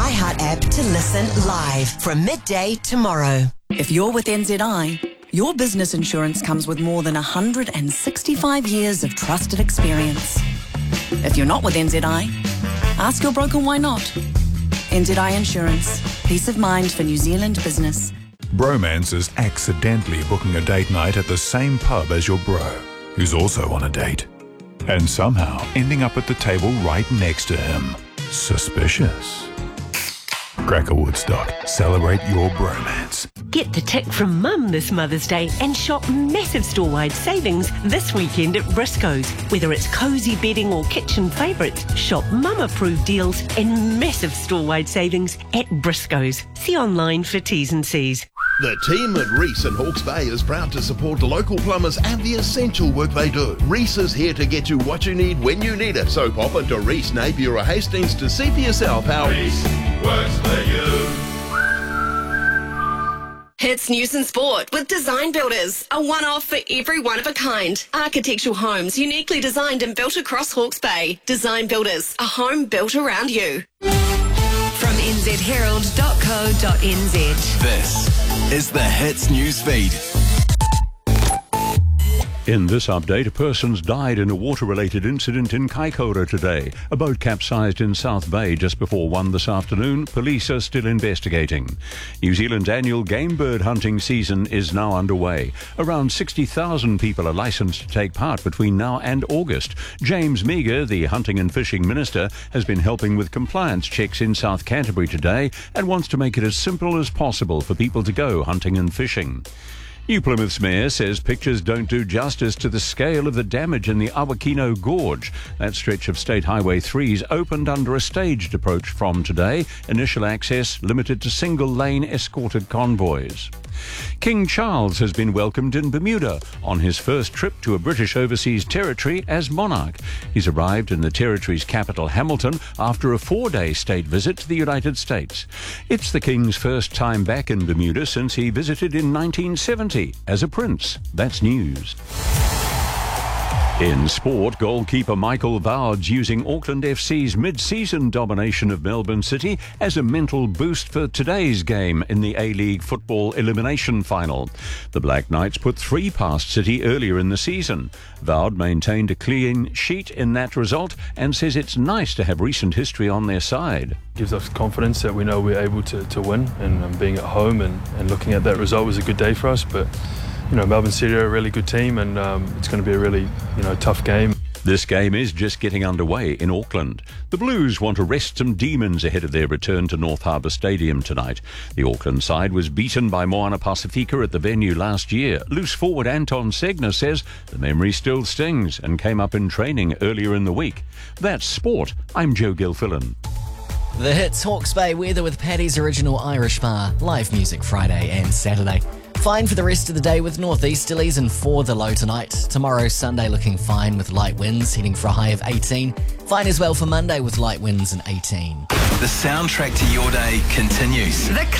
iHeart app to listen live from midday tomorrow. If you're with NZI, your business insurance comes with more than 165 years of trusted experience. If you're not with NZI, ask your broker why not. NZI Insurance. Peace of mind for New Zealand business. Bromance is accidentally booking a date night at the same pub as your bro, who's also on a date. And somehow ending up at the table right next to him. Suspicious. Cracker Woodstock. Celebrate your bromance. Get the tick from Mum this Mother's Day and shop massive store-wide savings this weekend at Briscoes. Whether it's cosy bedding or kitchen favourites, shop Mum-approved deals and massive store-wide savings at Briscoes. See online for T's and C's. The team at Reece in Hawke's Bay is proud to support local plumbers and the essential work they do. Reece is here to get you what you need when you need it. So pop into Reece, Napier or Hastings to see for yourself how Reece works for you. Hits News and Sport with Design Builders, a one-off for every one of a kind. Architectural homes uniquely designed and built across Hawke's Bay. Design Builders, a home built around you. From nzherald.co.nz. This is the Hits News Feed. In this update, a person's died in a water-related incident in Kaikoura today. A boat capsized in South Bay just before 1 this afternoon. Police are still investigating. New Zealand's annual game bird hunting season is now underway. Around 60,000 people are licensed to take part between now and August. James Meagher, the Hunting and Fishing Minister, has been helping with compliance checks in South Canterbury today and wants to make it as simple as possible for people to go hunting and fishing. New Plymouth's mayor says pictures don't do justice to the scale of the damage in the Awakino Gorge. That stretch of State Highway 3's opened under a staged approach from today. Initial access limited to single-lane escorted convoys. King Charles has been welcomed in Bermuda on his first trip to a British overseas territory as monarch. He's arrived in the territory's capital, Hamilton, after a 4-day state visit to the United States. It's the King's first time back in Bermuda since he visited in 1970 as a prince. That's news. In sport, goalkeeper Michael Vowd's using Auckland FC's mid-season domination of Melbourne City as a mental boost for today's game in the A-League football elimination final. The Black Knights put 3 past City earlier in the season. Vowd maintained a clean sheet in that result and says it's nice to have recent history on their side. Gives us confidence that we know we're able to win, and being at home and looking at that result was a good day for us, but Melbourne City are a really good team, and it's going to be a really, tough game. This game is just getting underway in Auckland. The Blues want to rest some demons ahead of their return to North Harbour Stadium tonight. The Auckland side was beaten by Moana Pasifika at the venue last year. Loose forward Anton Segner says the memory still stings and came up in training earlier in the week. That's sport. I'm Joe Gilfillan. The Hits Hawke's Bay weather with Paddy's Original Irish Bar. Live music Friday and Saturday. Fine for the rest of the day with northeasterlies and 4 the low tonight. Tomorrow, Sunday, looking fine with light winds, heading for a high of 18. Fine as well for Monday with light winds and 18. The soundtrack to your day continues.